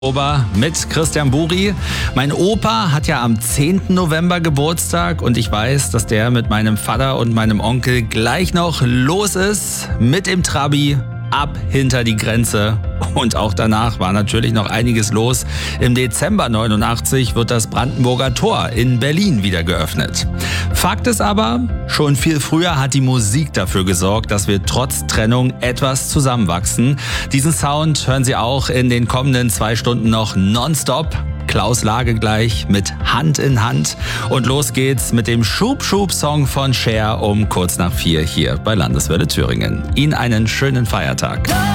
Oktober mit Christian Buri. Mein Opa hat ja am 10. November Geburtstag und ich weiß, dass der mit meinem Vater und meinem Onkel gleich noch los ist mit dem Trabi ab hinter die Grenze. Und auch danach war natürlich noch einiges los. Im Dezember 89 wird das Brandenburger Tor in Berlin wieder geöffnet. Fakt ist aber, schon viel früher hat die Musik dafür gesorgt, dass wir trotz Trennung etwas zusammenwachsen. Diesen Sound hören Sie auch in den kommenden 2 Stunden noch nonstop. Klaus Lage gleich mit Hand in Hand. Und los geht's mit dem Schub-Schub-Song von Cher um kurz nach 4 hier bei Landeswelle Thüringen. Ihnen einen schönen Feiertag.